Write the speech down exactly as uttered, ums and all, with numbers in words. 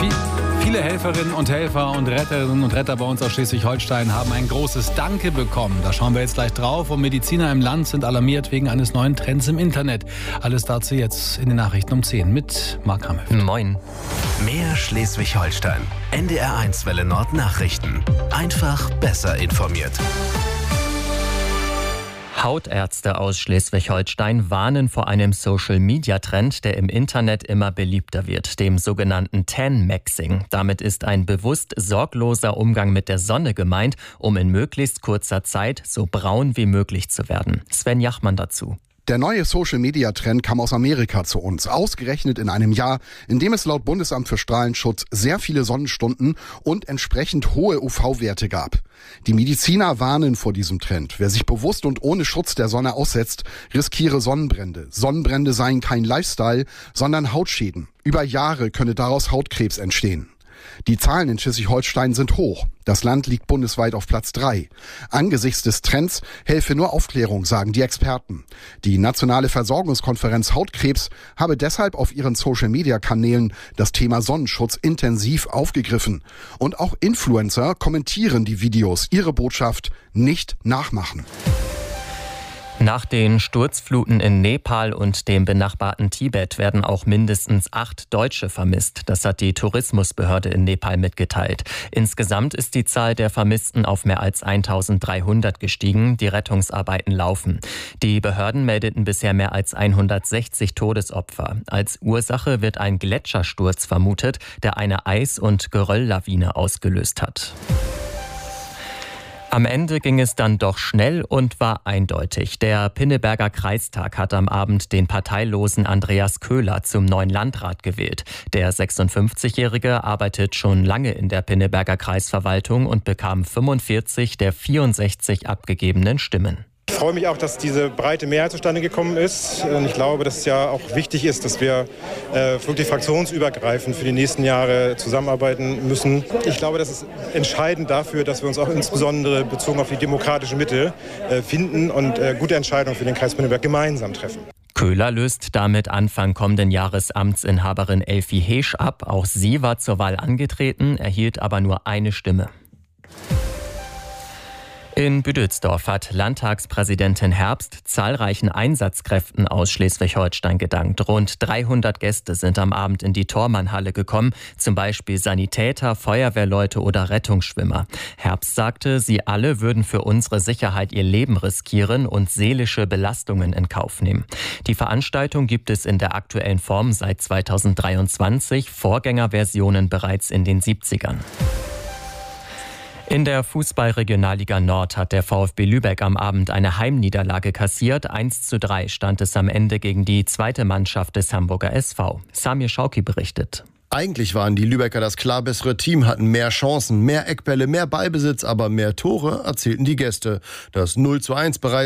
Viele Helferinnen und Helfer und Retterinnen und Retter bei uns aus Schleswig-Holstein haben ein großes Danke bekommen. Da schauen wir jetzt gleich drauf. Und Mediziner im Land sind alarmiert wegen eines neuen Trends im Internet. Alles dazu jetzt in den Nachrichten um zehn mit Marc Hammelf. Moin. Mehr Schleswig-Holstein. N D R eins Welle Nord Nachrichten. Einfach besser informiert. Hautärzte aus Schleswig-Holstein warnen vor einem Social-Media-Trend, der im Internet immer beliebter wird, dem sogenannten Tan-Maxing. Damit ist ein bewusst sorgloser Umgang mit der Sonne gemeint, um in möglichst kurzer Zeit so braun wie möglich zu werden. Sven Jachmann dazu. Der neue Social-Media-Trend kam aus Amerika zu uns, ausgerechnet in einem Jahr, in dem es laut Bundesamt für Strahlenschutz sehr viele Sonnenstunden und entsprechend hohe U V-Werte gab. Die Mediziner warnen vor diesem Trend. Wer sich bewusst und ohne Schutz der Sonne aussetzt, riskiere Sonnenbrände. Sonnenbrände seien kein Lifestyle, sondern Hautschäden. Über Jahre könne daraus Hautkrebs entstehen. Die Zahlen in Schleswig-Holstein sind hoch. Das Land liegt bundesweit auf Platz drei. Angesichts des Trends helfe nur Aufklärung, sagen die Experten. Die Nationale Versorgungskonferenz Hautkrebs habe deshalb auf ihren Social-Media-Kanälen das Thema Sonnenschutz intensiv aufgegriffen. Und auch Influencer kommentieren die Videos, ihre Botschaft nicht nachmachen. Nach den Sturzfluten in Nepal und dem benachbarten Tibet werden auch mindestens acht Deutsche vermisst. Das hat die Tourismusbehörde in Nepal mitgeteilt. Insgesamt ist die Zahl der Vermissten auf mehr als eintausenddreihundert gestiegen. Die Rettungsarbeiten laufen. Die Behörden meldeten bisher mehr als hundertsechzig Todesopfer. Als Ursache wird ein Gletschersturz vermutet, der eine Eis- und Gerölllawine ausgelöst hat. Am Ende ging es dann doch schnell und war eindeutig. Der Pinneberger Kreistag hat am Abend den parteilosen Andreas Köhler zum neuen Landrat gewählt. Der sechsundfünfzigjährige arbeitet schon lange in der Pinneberger Kreisverwaltung und bekam fünfundvierzig der vierundsechzig abgegebenen Stimmen. Ich freue mich auch, dass diese breite Mehrheit zustande gekommen ist. Und ich glaube, dass es ja auch wichtig ist, dass wir äh, wirklich fraktionsübergreifend für die nächsten Jahre zusammenarbeiten müssen. Ich glaube, das ist entscheidend dafür, dass wir uns auch insbesondere bezogen auf die demokratische Mitte äh, finden und äh, gute Entscheidungen für den Kreis Pinneberg gemeinsam treffen. Köhler löst damit Anfang kommenden Jahres Amtsinhaberin Elfie Heesch ab. Auch sie war zur Wahl angetreten, erhielt aber nur eine Stimme. In Büdelsdorf hat Landtagspräsidentin Herbst zahlreichen Einsatzkräften aus Schleswig-Holstein gedankt. Rund dreihundert Gäste sind am Abend in die Thormannhalle gekommen, zum Beispiel Sanitäter, Feuerwehrleute oder Rettungsschwimmer. Herbst sagte, sie alle würden für unsere Sicherheit ihr Leben riskieren und seelische Belastungen in Kauf nehmen. Die Veranstaltung gibt es in der aktuellen Form seit zweitausenddreiundzwanzig, Vorgängerversionen bereits in den siebzigern. In der Fußball-Regionalliga Nord hat der VfB Lübeck am Abend eine Heimniederlage kassiert. eins zu drei stand es am Ende gegen die zweite Mannschaft des Hamburger S V. Samir Schauki berichtet. Eigentlich waren die Lübecker das klar bessere Team, hatten mehr Chancen, mehr Eckbälle, mehr Ballbesitz, aber mehr Tore erzielten die Gäste. Das null zu eins bereits